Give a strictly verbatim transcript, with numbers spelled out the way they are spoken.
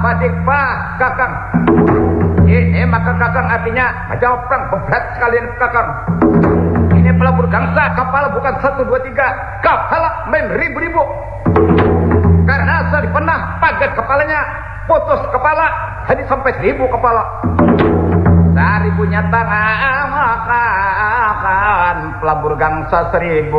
Badikpah Kakang. Ini maka Kakang artinya jawab perang berat sekalian Kakang. Ini pelabur gangsa, kapal bukan satu dua tiga, kapal main ribu-ribu. Karena saya pernah pagat kepalanya, putus kepala, jadi sampai seribu kepala. Seribunya tangan makan pelabur gangsa seribu.